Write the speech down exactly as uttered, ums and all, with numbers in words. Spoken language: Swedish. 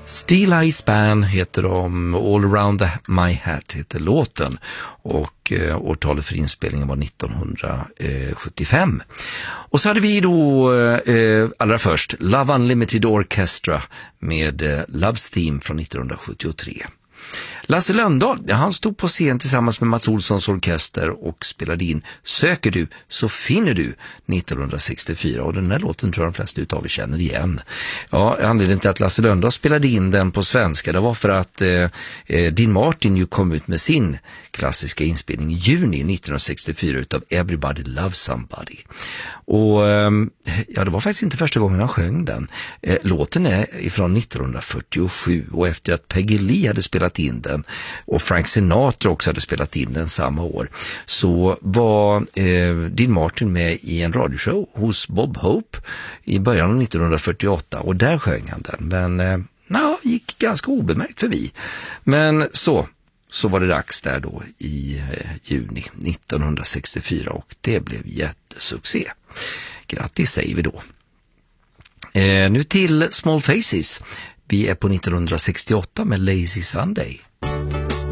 Steel Eye Span heter de, All Around the, My Hat heter låten och eh, årtalet för inspelningen var nittonhundrasjuttiofem. Och så hade vi då eh, allra först Love Unlimited Orchestra med eh, Love's Theme från nittonhundrasjuttiotre. Lasse Lönndahl, han stod på scen tillsammans med Mats Olssons orkester och spelade in Söker du så finner du nittonhundrasextiofyra, och den här låten tror jag de flesta utav er känner igen. Ja, anledningen till att Lasse Lönndahl spelade in den på svenska, det var för att eh, Dean Martin ju kom ut med sin klassiska inspelning i juni nittonhundrasextiofyra utav Everybody Loves Somebody. Och eh, ja, det var faktiskt inte första gången han sjöng den. Eh, låten är ifrån nittonhundrafyrtiosju, och efter att Peggy Lee hade spelat in den och Frank Sinatra också hade spelat in den samma år, så var eh, Dean Martin med i en radioshow hos Bob Hope i början av nittonhundrafyrtioåtta, och där sjöng han den, men eh, na, gick ganska obemärkt förbi. Men så så var det dags där då i eh, juni nittonhundrasextiofyra, och det blev jättesuccé. Grattis säger vi då. Eh, nu till Small Faces. Vi är på nittonhundrasextioåtta med Lazy Sunday.